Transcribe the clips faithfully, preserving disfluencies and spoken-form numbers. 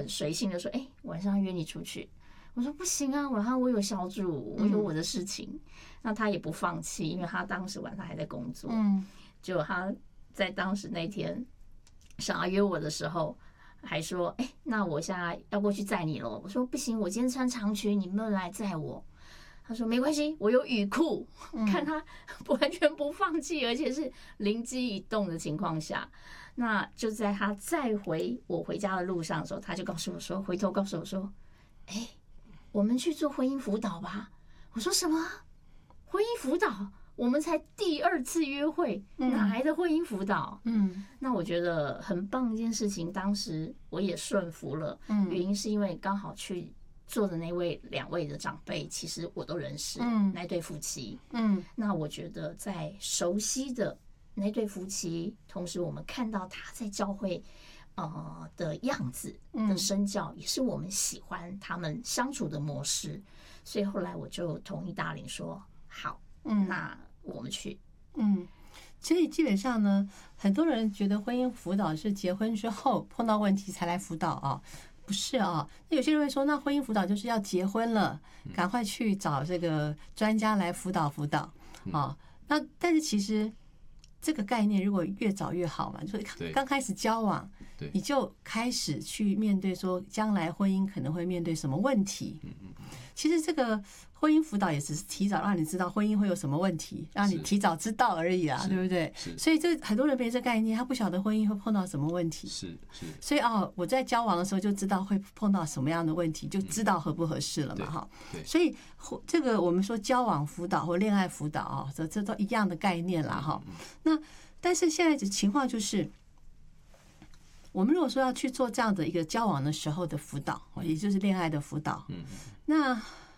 很随性的说，哎，晚上约你出去。我说不行啊，晚上我有小组，我有我的事情。嗯、那他也不放弃，因为他当时晚上还在工作。嗯，结果他在当时那天想要约我的时候，还说，哎，那我现在要过去载你了。我说不行，我今天穿长裙，你们来载我。他说没关系，我有雨裤。看他完全不放弃，而且是灵机一动的情况下，那就在他再回我回家的路上的时候，他就告诉我说，回头告诉我说，哎，我们去做婚姻辅导吧。我说什么？婚姻辅导？我们才第二次约会，哪来的婚姻辅导？嗯，那我觉得很棒一件事情，当时我也顺服了。嗯，原因是因为刚好去做的那位两位的长辈，其实我都认识，嗯，那对夫妻，嗯，那我觉得在熟悉的那对夫妻，同时我们看到他在教会呃的样子的身教，也是我们喜欢他们相处的模式，所以后来我就同意大林说好，嗯，那我们去， 嗯。所以基本上呢，很多人觉得婚姻辅导是结婚之后碰到问题才来辅导啊。不是啊，那有些人会说，那婚姻辅导就是要结婚了，赶快去找这个专家来辅导辅导啊。那但是其实这个概念如果越早越好嘛，就是刚开始交往，你就开始去面对说将来婚姻可能会面对什么问题。其实这个婚姻辅导也只是提早让你知道婚姻会有什么问题，让你提早知道而已啊，对不对？所以这很多人没这概念，他不晓得婚姻会碰到什么问题。 是是。 所以哦，我在交往的时候就知道会碰到什么样的问题，就知道合不合适了嘛，哈。所以这个我们说交往辅导或恋爱辅导啊，这这都一样的概念啦，哈。那但是现在的情况就是，我们如果说要去做这样的一个交往的时候的辅导，也就是恋爱的辅导，嗯，那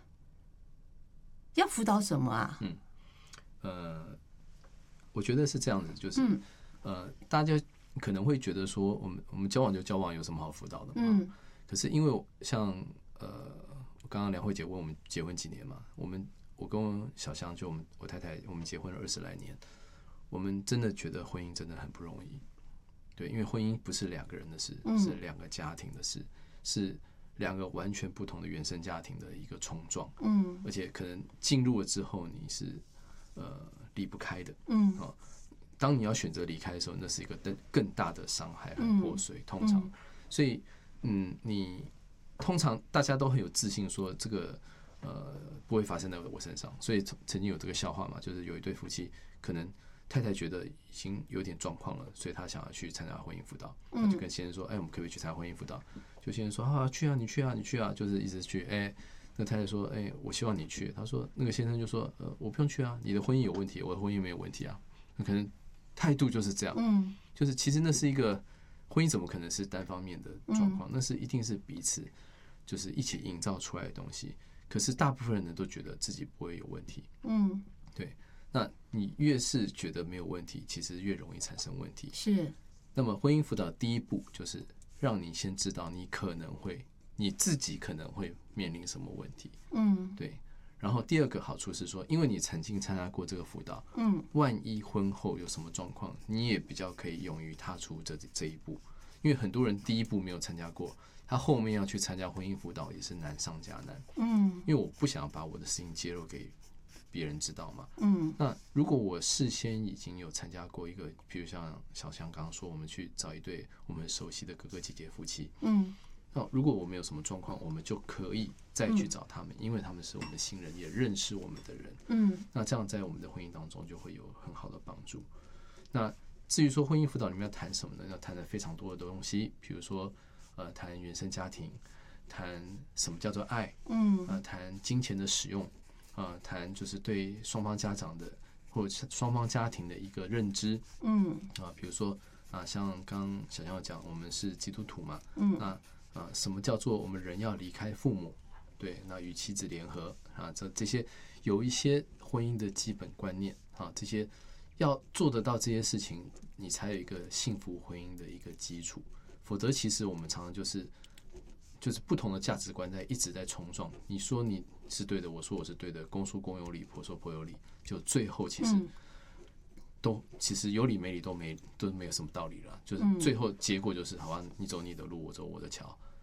要辅导什么啊？ 嗯，呃，我觉得是这样子，就是，呃，大家可能会觉得说，我们我们交往就交往，有什么好辅导的嘛？嗯，可是因为像呃，刚刚梁慧姐问我们结婚几年嘛，我们我跟小香就我们我太太，我们结婚了二十来年，我们真的觉得婚姻真的很不容易。对，因为婚姻不是两个人的事，是两个家庭的事，是两个完全不同的原生家庭的一个冲撞。嗯，而且可能进入了之后，你是呃离不开的。嗯，啊，当你要选择离开的时候，那是一个更更大的伤害和破碎。通常，所以嗯，你通常大家都很有自信，说这个呃不会发生在我身上。所以曾经有这个笑话嘛，就是有一对夫妻可能。太太觉得已经有点状况了，所以她想要去参加婚姻辅导，她就跟先生说：“哎，我们可不可以去参加婚姻辅导？”就先生说：“啊，去啊，你去啊，你去啊。”就是一直去。哎，那太太说：“哎，我希望你去。”他说：“那个先生就说：‘呃，我不用去啊，你的婚姻有问题，我的婚姻没有问题啊。’那可能态度就是这样。嗯，就是其实那是一个婚姻，怎么可能是单方面的状况？那是一定是彼此就是一起营造出来的东西。可是大部分人都觉得自己不会有问题。嗯，对。那你越是觉得没有问题，其实越容易产生问题。 是。 那么婚姻辅导第一步就是让你先知道你可能会你自己可能会面临什么问题。嗯，对。然后第二个好处是说，因为你曾经参加过这个辅导，嗯，万一婚后有什么状况，你也比较可以勇于踏出这这一步。因为很多人第一步没有参加过，他后面要去参加婚姻辅导也是难上加难。嗯，因为我不想把我的事情揭露给别人知道嘛。嗯，那如果我事先已经有参加过一个，比如像小香刚刚说，我们去找一对我们熟悉的哥哥姐姐夫妻，嗯，那如果我们有什么状况，我们就可以再去找他们，因为他们是我们的新人，也认识我们的人。嗯，那这样在我们的婚姻当中就会有很好的帮助。那至于说婚姻辅导里面要谈什么呢？要谈的非常多的东西，比如说呃，谈原生家庭，谈什么叫做爱，嗯，呃，谈金钱的使用。啊，谈就是对双方家长的或者双方家庭的一个认知，嗯，啊，比如说啊，像刚小象讲，我们是基督徒嘛，嗯，那啊，什么叫做我们人要离开父母？对，那与妻子联合啊，这这些有一些婚姻的基本观念啊，这些要做得到这些事情，你才有一个幸福婚姻的一个基础。否则，其实我们常常就是就是不同的价值观在一直在冲撞。你说你是对的，我说我是对的，公说公有理，婆说婆有理，就最后其实都其实有理没理都没都没有什么道理了。就是最后结果就是，好吧，你走你的路，我走我的桥。